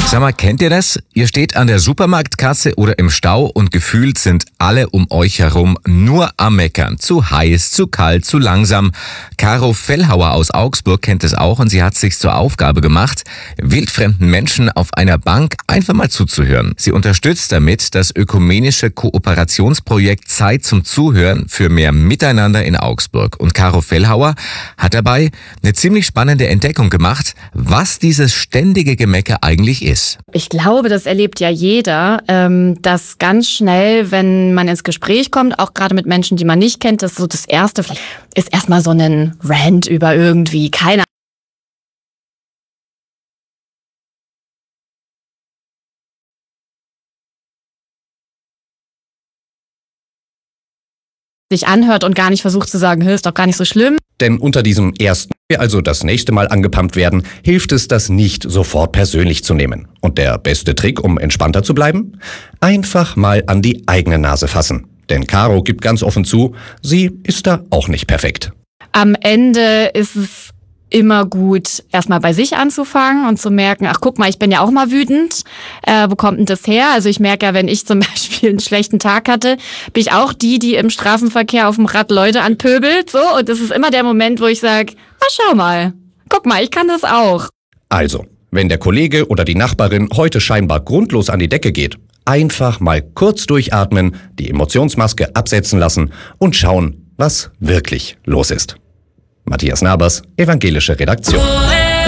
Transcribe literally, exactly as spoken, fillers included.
Sag mal, kennt ihr das? Ihr steht an der Supermarktkasse oder im Stau und gefühlt sind alle um euch herum nur am Meckern. Zu heiß, zu kalt, zu langsam. Caro Fellhauer aus Augsburg kennt es auch und sie hat sich zur Aufgabe gemacht, wildfremden Menschen auf einer Bank einfach mal zuzuhören. Sie unterstützt damit das ökumenische Kooperationsprojekt Zeit zum Zuhören für mehr Miteinander in Augsburg. Und Caro Fellhauer hat dabei eine ziemlich spannende Entdeckung gemacht, was dieses ständige Gemecker eigentlich ist. Ich glaube, das erlebt ja jeder, ähm, dass ganz schnell, wenn man ins Gespräch kommt, auch gerade mit Menschen, die man nicht kennt, das so das Erste ist erstmal so ein Rant über irgendwie, keine sich anhört und gar nicht versucht zu sagen, ist doch gar nicht so schlimm. Denn unter diesem ersten, also das nächste Mal angepumpt werden, hilft es, das nicht sofort persönlich zu nehmen. Und der beste Trick, um entspannter zu bleiben? Einfach mal an die eigene Nase fassen. Denn Caro gibt ganz offen zu, sie ist da auch nicht perfekt. Am Ende ist es immer gut, erstmal bei sich anzufangen und zu merken, ach guck mal, ich bin ja auch mal wütend. Äh, wo kommt denn das her? Also ich merke ja, wenn ich zum Beispiel einen schlechten Tag hatte, bin ich auch die, die im Straßenverkehr auf dem Rad Leute anpöbelt. So, und das ist immer der Moment, wo ich sage, ah, schau mal, guck mal, ich kann das auch. Also, wenn der Kollege oder die Nachbarin heute scheinbar grundlos an die Decke geht, einfach mal kurz durchatmen, die Emotionsmaske absetzen lassen und schauen, was wirklich los ist. Matthias Nabers, Evangelische Redaktion.